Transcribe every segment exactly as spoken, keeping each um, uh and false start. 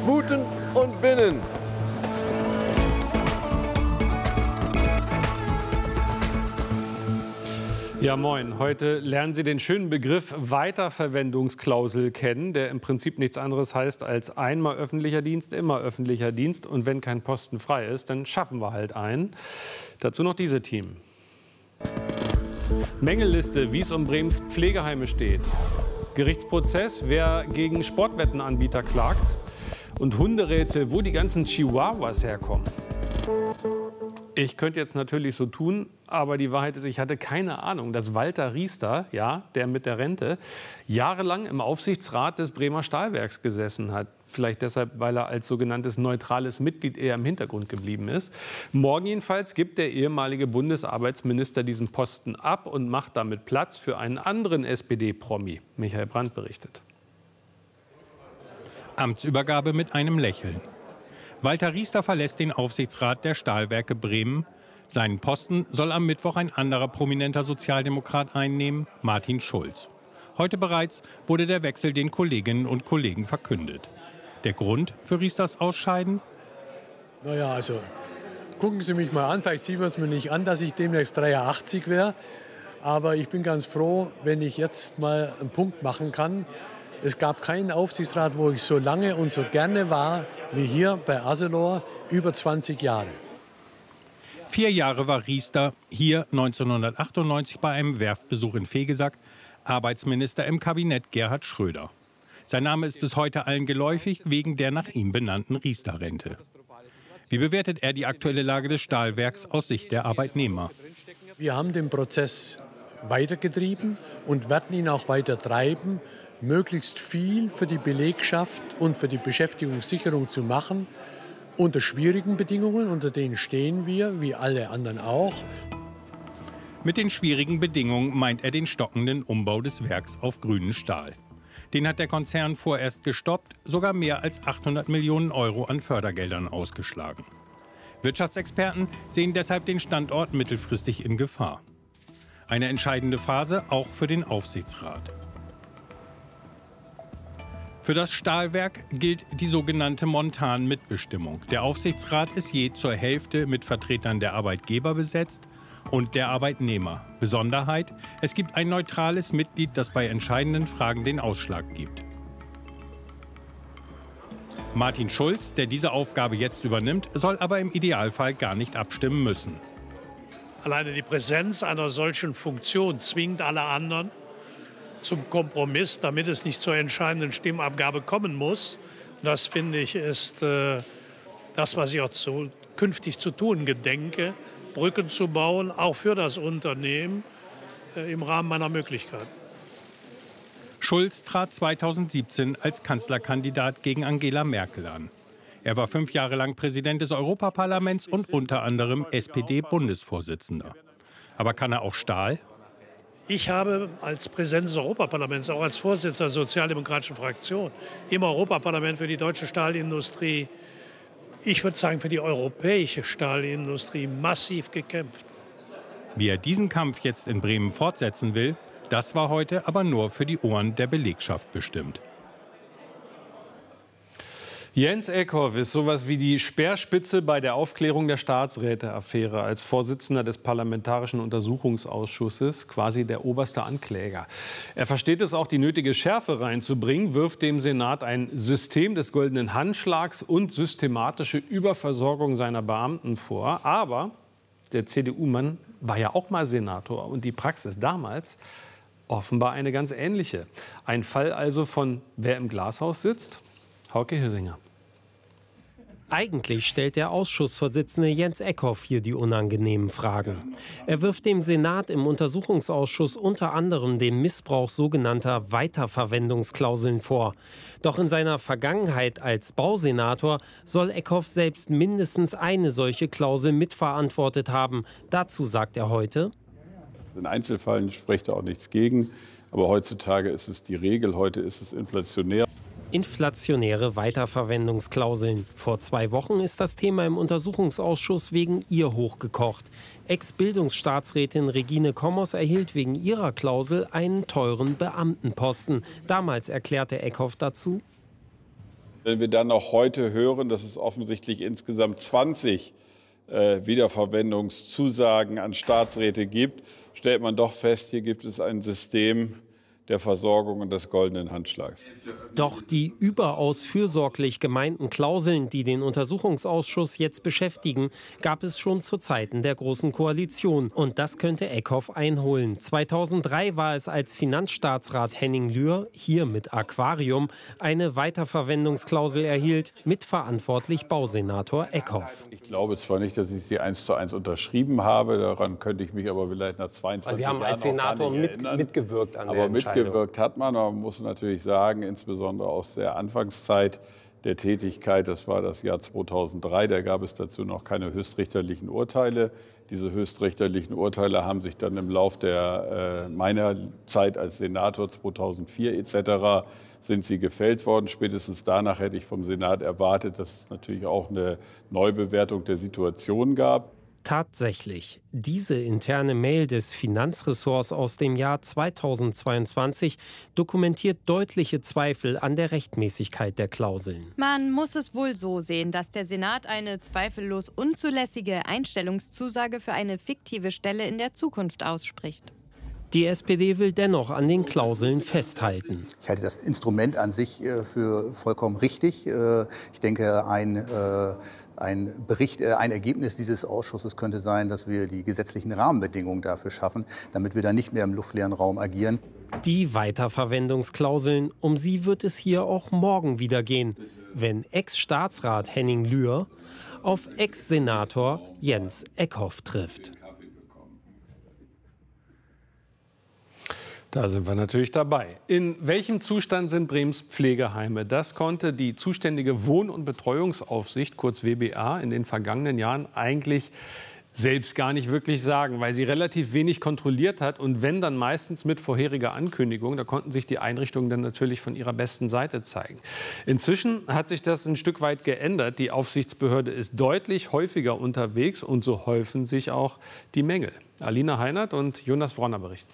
Guten und Binnen. Ja, moin. Heute lernen Sie den schönen Begriff Weiterverwendungsklausel kennen, der im Prinzip nichts anderes heißt als einmal öffentlicher Dienst, immer öffentlicher Dienst. Und wenn kein Posten frei ist, dann schaffen wir halt einen. Dazu noch diese Team. Mängelliste, wie es um Bremens Pflegeheime steht. Gerichtsprozess, wer gegen Sportwettenanbieter klagt. Und Hunderätsel, wo die ganzen Chihuahuas herkommen. Ich könnte jetzt natürlich so tun, aber die Wahrheit ist, ich hatte keine Ahnung, dass Walter Riester, ja, der mit der Rente, jahrelang im Aufsichtsrat des Bremer Stahlwerks gesessen hat. Vielleicht deshalb, weil er als sogenanntes neutrales Mitglied eher im Hintergrund geblieben ist. Morgen jedenfalls gibt der ehemalige Bundesarbeitsminister diesen Posten ab und macht damit Platz für einen anderen S P D-Promi. Michael Brandt berichtet. Amtsübergabe mit einem Lächeln. Walter Riester verlässt den Aufsichtsrat der Stahlwerke Bremen. Seinen Posten soll am Mittwoch ein anderer prominenter Sozialdemokrat einnehmen, Martin Schulz. Heute bereits wurde der Wechsel den Kolleginnen und Kollegen verkündet. Der Grund für Riesters Ausscheiden? Naja, also gucken Sie mich mal an, vielleicht sieht man es mir nicht an, dass ich demnächst dreiundachtzig wäre. Aber ich bin ganz froh, wenn ich jetzt mal einen Punkt machen kann. Es gab keinen Aufsichtsrat, wo ich so lange und so gerne war wie hier bei Arcelor, über zwanzig Jahre. Vier Jahre war Riester hier neunzehnhundertachtundneunzig bei einem Werftbesuch in Vegesack Arbeitsminister im Kabinett Gerhard Schröder. Sein Name ist bis heute allen geläufig wegen der nach ihm benannten Riester-Rente. Wie bewertet er die aktuelle Lage des Stahlwerks aus Sicht der Arbeitnehmer? Wir haben den Prozess weitergetrieben und werden ihn auch weiter treiben, möglichst viel für die Belegschaft und für die Beschäftigungssicherung zu machen, unter schwierigen Bedingungen, unter denen stehen wir, wie alle anderen auch. Mit den schwierigen Bedingungen meint er den stockenden Umbau des Werks auf grünen Stahl. Den hat der Konzern vorerst gestoppt, sogar mehr als achthundert Millionen Euro an Fördergeldern ausgeschlagen. Wirtschaftsexperten sehen deshalb den Standort mittelfristig in Gefahr. Eine entscheidende Phase auch für den Aufsichtsrat. Für das Stahlwerk gilt die sogenannte Montan-Mitbestimmung. Der Aufsichtsrat ist je zur Hälfte mit Vertretern der Arbeitgeber besetzt und der Arbeitnehmer. Besonderheit: Es gibt ein neutrales Mitglied, das bei entscheidenden Fragen den Ausschlag gibt. Martin Schulz, der diese Aufgabe jetzt übernimmt, soll aber im Idealfall gar nicht abstimmen müssen. Alleine die Präsenz einer solchen Funktion zwingt alle anderen zum Kompromiss, damit es nicht zur entscheidenden Stimmabgabe kommen muss. Das, finde ich, ist äh, das, was ich auch zu, künftig zu tun gedenke, Brücken zu bauen, auch für das Unternehmen, äh, im Rahmen meiner Möglichkeiten. Schulz trat zweitausendsiebzehn als Kanzlerkandidat gegen Angela Merkel an. Er war fünf Jahre lang Präsident des Europaparlaments und unter anderem S P D-Bundesvorsitzender. Aber kann er auch Stahl? Ich habe als Präsident des Europaparlaments, auch als Vorsitzender der sozialdemokratischen Fraktion im Europaparlament für die deutsche Stahlindustrie, ich würde sagen für die europäische Stahlindustrie, massiv gekämpft. Wie er diesen Kampf jetzt in Bremen fortsetzen will, das war heute aber nur für die Ohren der Belegschaft bestimmt. Jens Eckhoff ist sowas wie die Speerspitze bei der Aufklärung der Staatsräte-Affäre. Als Vorsitzender des Parlamentarischen Untersuchungsausschusses quasi der oberste Ankläger. Er versteht es auch, die nötige Schärfe reinzubringen, wirft dem Senat ein System des goldenen Handschlags und systematische Überversorgung seiner Beamten vor. Aber der C D U-Mann war ja auch mal Senator und die Praxis damals offenbar eine ganz ähnliche. Ein Fall also von wer im Glashaus sitzt? Hauke Hirsinger. Eigentlich stellt der Ausschussvorsitzende Jens Eckhoff hier die unangenehmen Fragen. Er wirft dem Senat im Untersuchungsausschuss unter anderem den Missbrauch sogenannter Weiterverwendungsklauseln vor. Doch in seiner Vergangenheit als Bausenator soll Eckhoff selbst mindestens eine solche Klausel mitverantwortet haben. Dazu sagt er heute: In Einzelfällen spricht da auch nichts gegen. Aber heutzutage ist es die Regel, heute ist es inflationär. Inflationäre Weiterverwendungsklauseln. Vor zwei Wochen ist das Thema im Untersuchungsausschuss wegen ihr hochgekocht. Ex-Bildungsstaatsrätin Regine Kommers erhielt wegen ihrer Klausel einen teuren Beamtenposten. Damals erklärte Eckhoff dazu: Wenn wir dann noch heute hören, dass es offensichtlich insgesamt zwanzig äh, Wiederverwendungszusagen an Staatsräte gibt, stellt man doch fest, hier gibt es ein System der Versorgung und des goldenen Handschlags. Doch die überaus fürsorglich gemeinten Klauseln, die den Untersuchungsausschuss jetzt beschäftigen, gab es schon zu Zeiten der Großen Koalition. Und das könnte Eckhoff einholen. zweitausenddrei war es, als Finanzstaatsrat Henning Lühr hier mit Aquarium eine Weiterverwendungsklausel erhielt, mitverantwortlich Bausenator Eckhoff. Ich glaube zwar nicht, dass ich sie eins zu eins unterschrieben habe, daran könnte ich mich aber vielleicht nach zweiundzwanzig Jahren Sie haben als Senator mit, mitgewirkt an der Entscheidung. Mitgewirkt hat man, aber man muss natürlich sagen, insbesondere aus der Anfangszeit der Tätigkeit, das war das Jahr zweitausenddrei, da gab es dazu noch keine höchstrichterlichen Urteile. Diese höchstrichterlichen Urteile haben sich dann im Lauf der, äh, meiner Zeit als Senator zweitausendvier et cetera sind sie gefällt worden. Spätestens danach hätte ich vom Senat erwartet, dass es natürlich auch eine Neubewertung der Situation gab. Tatsächlich, diese interne Mail des Finanzressorts aus dem Jahr zweitausendzweiundzwanzig dokumentiert deutliche Zweifel an der Rechtmäßigkeit der Klauseln. Man muss es wohl so sehen, dass der Senat eine zweifellos unzulässige Einstellungszusage für eine fiktive Stelle in der Zukunft ausspricht. Die S P D will dennoch an den Klauseln festhalten. Ich halte das Instrument an sich für vollkommen richtig. Ich denke, ein, ein Bericht, ein Ergebnis dieses Ausschusses könnte sein, dass wir die gesetzlichen Rahmenbedingungen dafür schaffen, damit wir dann nicht mehr im luftleeren Raum agieren. Die Weiterverwendungsklauseln, um sie wird es hier auch morgen wieder gehen, wenn Ex-Staatsrat Henning Lühr auf Ex-Senator Jens Eckhoff trifft. Da sind wir natürlich dabei. In welchem Zustand sind Brems Pflegeheime? Das konnte die zuständige Wohn- und Betreuungsaufsicht, kurz W B A, in den vergangenen Jahren eigentlich selbst gar nicht wirklich sagen, weil sie relativ wenig kontrolliert hat und wenn, dann meistens mit vorheriger Ankündigung. Da konnten sich die Einrichtungen dann natürlich von ihrer besten Seite zeigen. Inzwischen hat sich das ein Stück weit geändert. Die Aufsichtsbehörde ist deutlich häufiger unterwegs und so häufen sich auch die Mängel. Alina Heinert und Jonas Wronner berichten.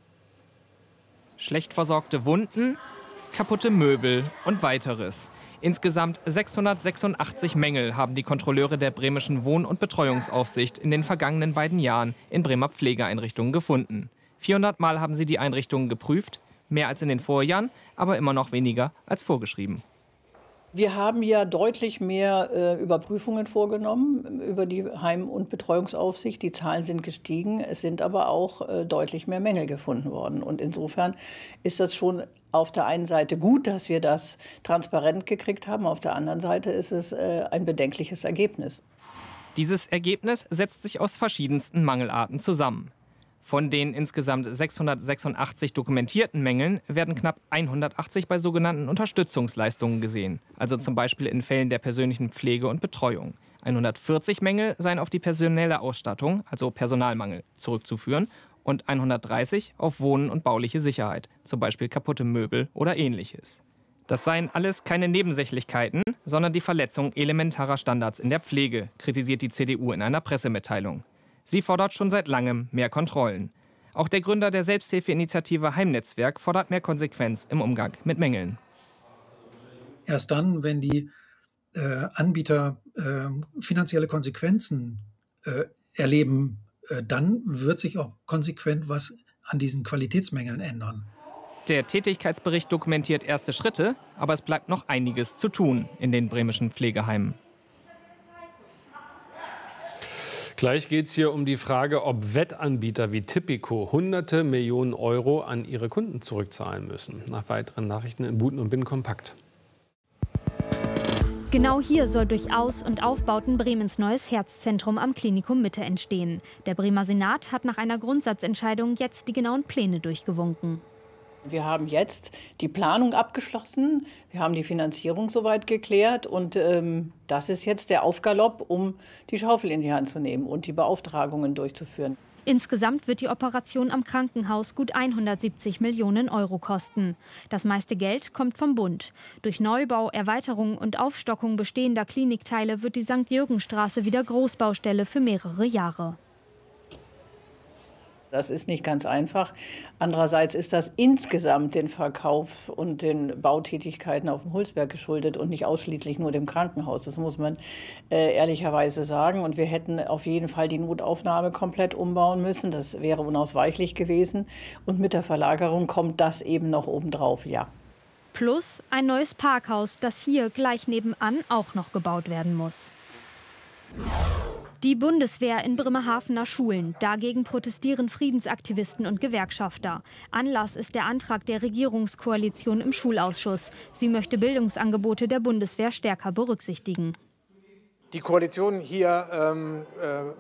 Schlecht versorgte Wunden, kaputte Möbel und weiteres. Insgesamt sechshundertsechsundachtzig Mängel haben die Kontrolleure der bremischen Wohn- und Betreuungsaufsicht in den vergangenen beiden Jahren in Bremer Pflegeeinrichtungen gefunden. vierhundert Mal haben sie die Einrichtungen geprüft, mehr als in den Vorjahren, aber immer noch weniger als vorgeschrieben. Wir haben ja deutlich mehr äh, Überprüfungen vorgenommen über die Heim- und Betreuungsaufsicht. Die Zahlen sind gestiegen, es sind aber auch äh, deutlich mehr Mängel gefunden worden. Und insofern ist das schon auf der einen Seite gut, dass wir das transparent gekriegt haben. Auf der anderen Seite ist es äh, ein bedenkliches Ergebnis. Dieses Ergebnis setzt sich aus verschiedensten Mangelarten zusammen. Von den insgesamt sechshundertsechsundachtzig dokumentierten Mängeln werden knapp hundertachtzig bei sogenannten Unterstützungsleistungen gesehen, also zum Beispiel in Fällen der persönlichen Pflege und Betreuung. hundertvierzig Mängel seien auf die personelle Ausstattung, also Personalmangel, zurückzuführen und hundertdreißig auf Wohnen und bauliche Sicherheit, zum Beispiel kaputte Möbel oder Ähnliches. Das seien alles keine Nebensächlichkeiten, sondern die Verletzung elementarer Standards in der Pflege, kritisiert die C D U in einer Pressemitteilung. Sie fordert schon seit langem mehr Kontrollen. Auch der Gründer der Selbsthilfeinitiative Heimnetzwerk fordert mehr Konsequenz im Umgang mit Mängeln. Erst dann, wenn die äh, Anbieter äh, finanzielle Konsequenzen äh, erleben, äh, dann wird sich auch konsequent was an diesen Qualitätsmängeln ändern. Der Tätigkeitsbericht dokumentiert erste Schritte, aber es bleibt noch einiges zu tun in den bremischen Pflegeheimen. Gleich geht es hier um die Frage, ob Wettanbieter wie Tipico hunderte Millionen Euro an ihre Kunden zurückzahlen müssen. Nach weiteren Nachrichten in Buten und Bin kompakt. Genau hier soll durch Aus- und Aufbauten Bremens neues Herzzentrum am Klinikum Mitte entstehen. Der Bremer Senat hat nach einer Grundsatzentscheidung jetzt die genauen Pläne durchgewunken. Wir haben jetzt die Planung abgeschlossen, wir haben die Finanzierung soweit geklärt und ähm, das ist jetzt der Aufgalopp, um die Schaufel in die Hand zu nehmen und die Beauftragungen durchzuführen. Insgesamt wird die Operation am Krankenhaus gut hundertsiebzig Millionen Euro kosten. Das meiste Geld kommt vom Bund. Durch Neubau, Erweiterung und Aufstockung bestehender Klinikteile wird die Sankt Jürgen Straße wieder Großbaustelle für mehrere Jahre. Das ist nicht ganz einfach. Andererseits ist das insgesamt den Verkauf und den Bautätigkeiten auf dem Hulsberg geschuldet und nicht ausschließlich nur dem Krankenhaus. Das muss man äh, ehrlicherweise sagen. Und wir hätten auf jeden Fall die Notaufnahme komplett umbauen müssen. Das wäre unausweichlich gewesen. Und mit der Verlagerung kommt das eben noch obendrauf, ja. Plus ein neues Parkhaus, das hier gleich nebenan auch noch gebaut werden muss. Die Bundeswehr in Bremerhavener Schulen. Dagegen protestieren Friedensaktivisten und Gewerkschafter. Anlass ist der Antrag der Regierungskoalition im Schulausschuss. Sie möchte Bildungsangebote der Bundeswehr stärker berücksichtigen. Die Koalition hier ähm, äh,